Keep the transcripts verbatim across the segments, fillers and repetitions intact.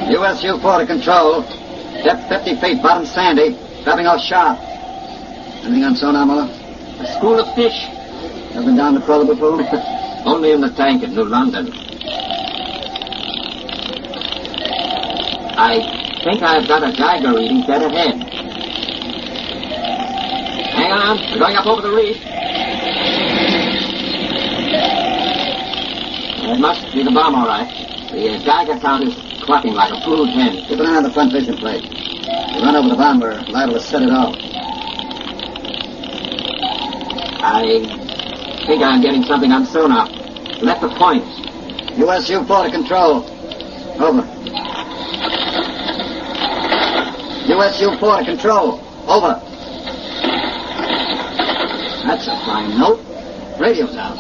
U S U four to control. Depth fifty feet, bottom sandy. Dropping off sharp. Anything on sonar, Muller? A school of fish. Ever been down the crawler before? Only in the tank at New London. I think I've got a Geiger reading dead ahead. Hang on, we're going up over the reef. It must be the bomb, all right. The uh, Geiger count is clucking like a brood hen. Keep an eye on the front vision plate. If you run over the bomb, we're liable to set it off. I think I'm getting something on sonar. Left the points. U S U four to control. Over. U S U four to control. Over. That's a fine note. Radio's out.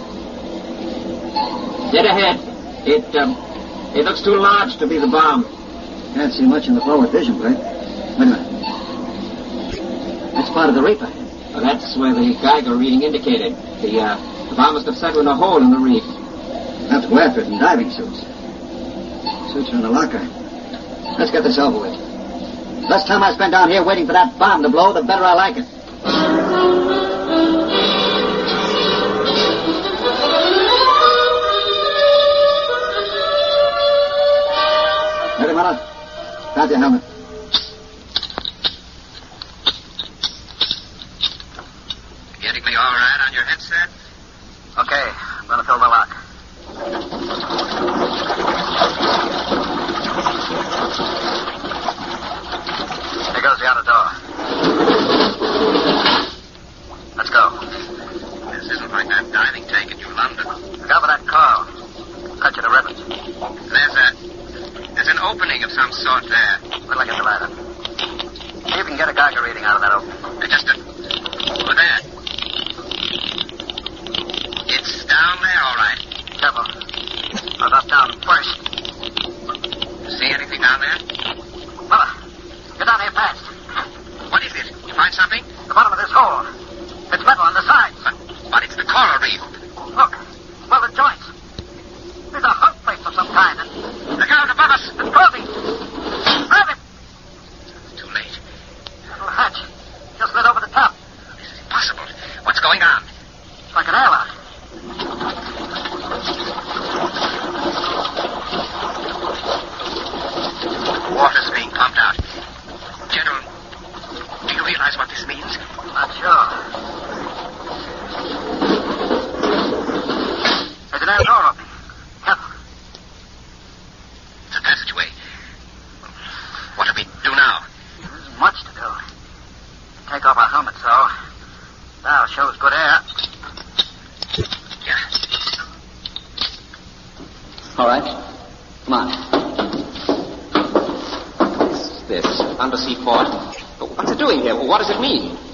Dead ahead. It, um, it looks too large to be the bomb. Can't see much in the forward vision plate. Wait a minute. That's part of the reaper. Well, that's where the Geiger reading indicated. The, uh, the bomb must have settled in a hole in the reef. Have to go after it in diving suits. Suits are in the locker. Let's get this over with. Less time I spend down here waiting for that bomb to blow, the better I like it. Ready, Muller? Grab your helmet. Getting me all right on your headset? Okay, I'm going to fill the lock. Here goes the outer door. Let's go. This isn't like that diving tank in New London. Look out for that car. Cut you to ribbons. There's a... There's an opening of some sort there. Wait till I get the ladder. See if you can get a Geiger reading out of that opening. Uh, Just a... Over there. It's down there, all right. Careful. I'll drop down first. See anything down there? Muller, get down here fast. What is it? You find something? The bottom of this hole. It's metal on the sides. But, but it's the coral reef. Look. Well, the joints. There's a hook place of some kind. And Look out above us. it's closing. Grab it. Too late. Little hatch. Just lit over the top. This is impossible. What's going on? It's like an airlock. Water's being pumped out. General, do you realize what this means? Not sure. There's an air door opening. Careful. It's a passageway. What do we do now? There's much to do. Take off our helmets, though. Now shows good air. Yeah. All right. Come on. What's this? Undersea port? What's it doing here? What does it mean?